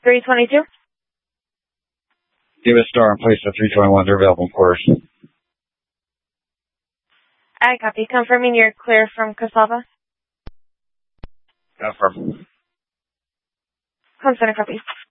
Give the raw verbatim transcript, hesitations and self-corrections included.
three twenty-two. Give it a star and place the three twenty-ones are available, of course. I copy. Confirming you're clear from Cassava. Confirm. Home center copy.